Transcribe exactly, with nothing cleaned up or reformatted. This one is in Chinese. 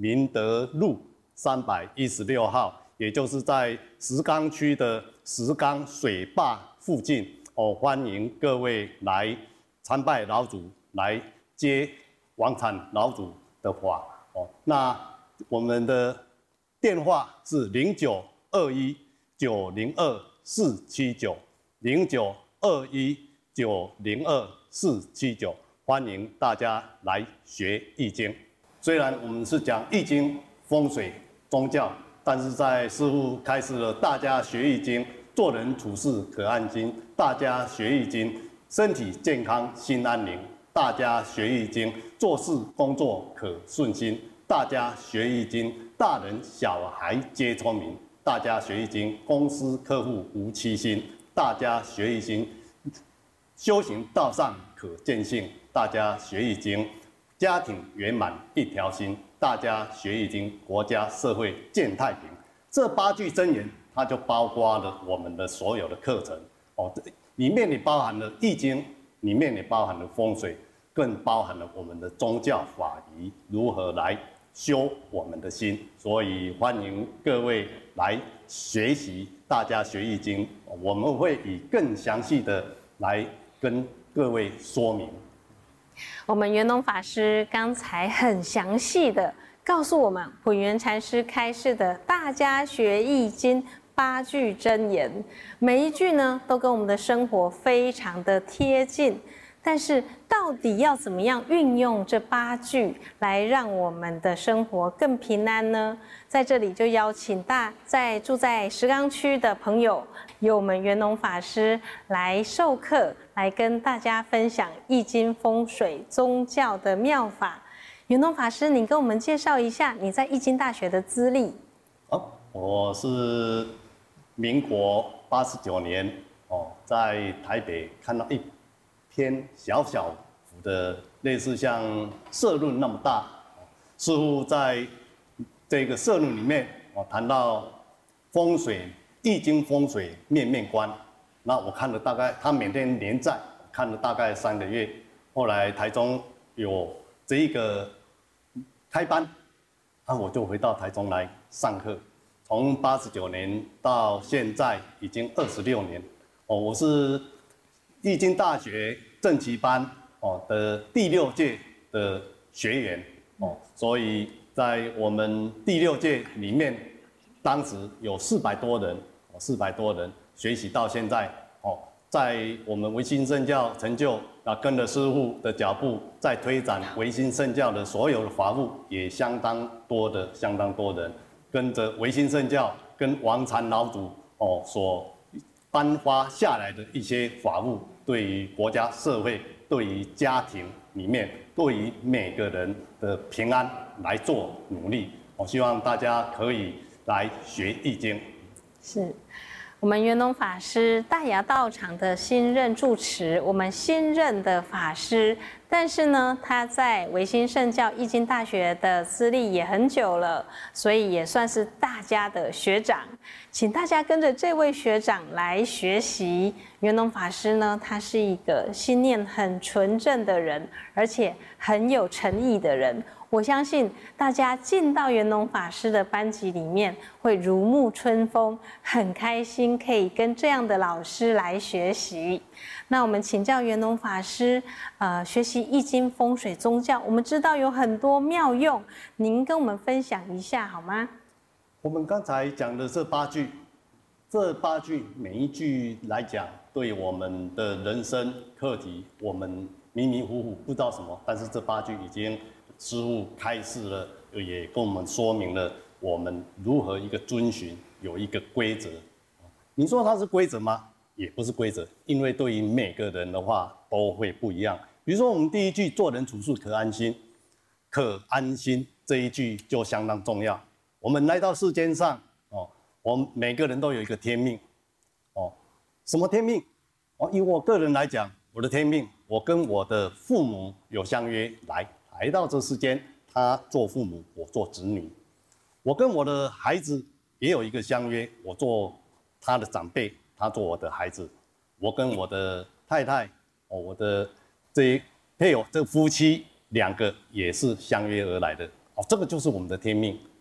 明德路三百一十六号，也就是在石冈区的石冈水坝附近哦，欢迎各位来参拜老祖，来接王禅老祖的法哦。那我们的电话是零九二一九零二四七九零九二一九零二四七九，欢迎大家来学易经。虽然我们是讲易经、风水、宗教，但是在师父开始了大家学易经，做人处事可安心；大家学易经，身体健康心安宁；大家学易经，做事工作可顺心；大家学易经，大人小孩皆聪明；大家学易经，公司客户无欺心；大家学易经，修行道上可见性；大家学易经，家庭圆满一条心；大家学易经，国家社会健太平。这八句真言，它就包括了我们的所有的课程哦，里面也包含了易经，里面也包含了风水，更包含了我们的宗教法仪如何来修我们的心。所以欢迎各位来学习，大家学易经，我们会以更详细的来跟各位说明。 我们圆融法师刚才很详细的告诉我们普圆禅师开示的大家学易经八句真言，每一句呢都跟我们的生活非常的贴近。但是到底要怎么样运用这八句来让我们的生活更平安呢？在这里就邀请大在住在石冈区的朋友，由我们圆融法师来授课，来跟大家分享易经、风水、宗教的妙法。圆融法师，你跟我们介绍一下你在易经大学的资历。 哦，我是民国八十九年哦，在台北看到一篇小小幅的类似像社论那么大，似乎在这个社论里面哦谈到风水、易经风水面面观。那我看了大概，他每天连载看了大概三个月，后来台中有这一个开班，那我就回到台中来上课。从八十九年到现在已经二十六年，哦，我是易经大学正期班哦的第六届的学员哦，所以在我们第六届里面，当时有四百多人，哦，四百多人学习到现在哦，在我们维新圣教成就啊，跟着师父的脚步，在推展维新圣教的所有的法务，也相当多的相当多人跟着维新圣教跟王禅老祖哦所颁发下来的一些法务，对于国家社会、对于家庭里面、对于每个人的平安来做努力。我希望大家可以来学易经。 是我们圆融法师大雅道场的新任住持，我们新任的法师。但是呢，他在维新圣教易经大学的资历也很久了，所以也算是大家的学长。请大家跟着这位学长来学习。圆融法师呢，他是一个心念很纯正的人，而且很有诚意的人。我相信大家进到圆融法师的班级里面，会如沐春风，很开心可以跟这样的老师来学习。那我们请教圆融法师，呃，学习易经、风水、宗教，我们知道有很多妙用，您跟我们分享一下好吗？ 我们刚才讲的这八句，这八句每一句来讲，对我们的人生课题，我们迷迷糊糊不知道什么，但是这八句已经师父开示了，也跟我们说明了我们如何一个遵循，有一个规则。你说它是规则吗？也不是规则，因为对于每个人的话都会不一样。比如说我们第一句做人处事可安心，可安心这一句就相当重要。我们来到世间上哦，我们每个人都有一个天命哦。什么天命？哦，以我个人来讲，我的天命，我跟我的父母有相约来来到这世间，他做父母，我做子女。我跟我的孩子也有一个相约，我做他的长辈，他做我的孩子。我跟我的太太，哦，我的这一配偶，这夫妻两个也是相约而来的。 哦，这个就是我们的天命。